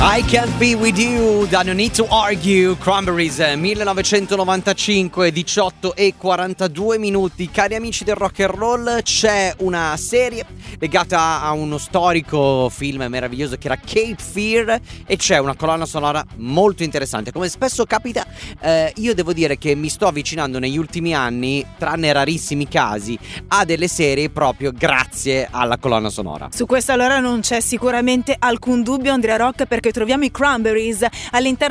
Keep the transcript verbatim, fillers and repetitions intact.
I Can't Be With You da No Need To Argue, Cranberries, millenovecentonovantacinque, diciotto e quarantadue minuti. Cari amici del rock and roll, c'è una serie legata a uno storico film meraviglioso che era Cape Fear e c'è una colonna sonora molto interessante. Come spesso capita, eh, io devo dire che mi sto avvicinando negli ultimi anni, tranne rarissimi casi, a delle serie proprio grazie alla colonna sonora. Su questo allora non c'è sicuramente alcun dubbio, Andrea Rock, perché troviamo i Cranberries all'interno